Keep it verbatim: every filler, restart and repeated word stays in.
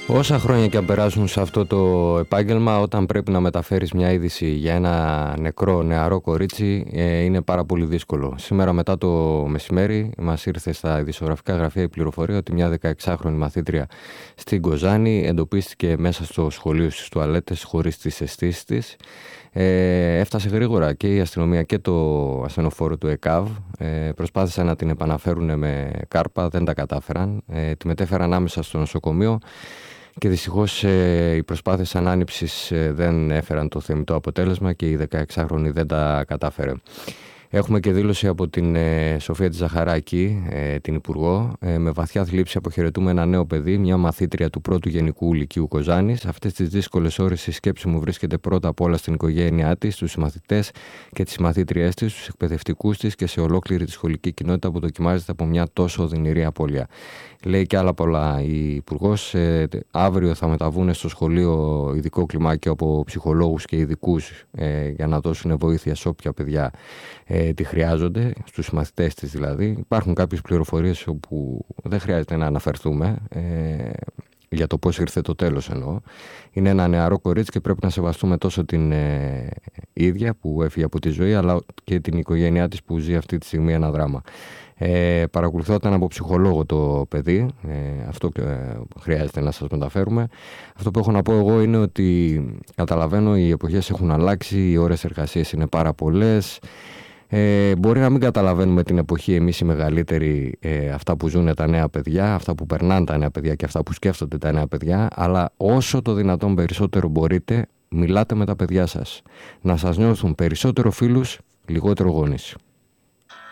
Όσα χρόνια και αν περάσουν σε αυτό το επάγγελμα, όταν πρέπει να μεταφέρεις μια είδηση για ένα νεκρό νεαρό κορίτσι, είναι πάρα πολύ δύσκολο. Σήμερα μετά το μεσημέρι μας ήρθε στα ειδησιογραφικά γραφεία η πληροφορία ότι μια δεκαεξάχρονη μαθήτρια στην Κοζάνη εντοπίστηκε μέσα στο σχολείο στις τουαλέτες χωρίς τις αισθήσεις της. Ε, έφτασε γρήγορα και η αστυνομία και το ασθενοφόρο του ΕΚΑΒ. Ε, προσπάθησαν να την επαναφέρουν με κάρπα, δεν τα κατάφεραν. Ε, τη μετέφεραν άμεσα στο νοσοκομείο. Και δυστυχώς ε, οι προσπάθειες ανάνυψης ε, δεν έφεραν το θεμιτό αποτέλεσμα και η δεκαεξάχρονη δεν τα κατάφερε. Έχουμε και δήλωση από την ε, Σοφία τη Ζαχαράκη, ε, την Υπουργό. Ε, με βαθιά θλίψη αποχαιρετούμε ένα νέο παιδί, μια μαθήτρια του πρώτου Γενικού Λυκείου Κοζάνης. Αυτές τις δύσκολες ώρες η σκέψη μου βρίσκεται πρώτα απ' όλα στην οικογένειά της, στους συμμαθητές και τις μαθήτριές της, στους εκπαιδευτικούς της και σε ολόκληρη τη σχολική κοινότητα που δοκιμάζεται από μια τόσο οδυνηρή απώλεια. Λέει και άλλα πολλά η Υπουργός. Ε, αύριο θα μεταβούν στο σχολείο ειδικό κλιμάκιο από ψυχολόγους και ειδικούς ε, για να δώσουν βοήθεια σε όποια παιδιά ε, τη χρειάζονται, στους συμμαθητές της δηλαδή. Υπάρχουν κάποιες πληροφορίες όπου δεν χρειάζεται να αναφερθούμε ε, για το πώς ήρθε το τέλος εννοώ. Είναι ένα νεαρό κορίτσι και πρέπει να σεβαστούμε τόσο την ε, ίδια που έφυγε από τη ζωή, αλλά και την οικογένειά της που ζει αυτή τη στιγμή ένα δράμα. Ε, παρακολουθόταν από ψυχολόγο το παιδί, ε, αυτό ε, χρειάζεται να σας μεταφέρουμε. Αυτό που έχω να πω εγώ είναι ότι καταλαβαίνω οι εποχές έχουν αλλάξει, οι ώρες εργασίας είναι πάρα πολλές. Ε, μπορεί να μην καταλαβαίνουμε την εποχή εμείς οι μεγαλύτεροι ε, αυτά που ζουν τα νέα παιδιά, αυτά που περνάνε τα νέα παιδιά και αυτά που σκέφτονται τα νέα παιδιά, αλλά όσο το δυνατόν περισσότερο μπορείτε μιλάτε με τα παιδιά σας, να σας νιώθουν περισσότερο φίλους, λιγότερο γονείς.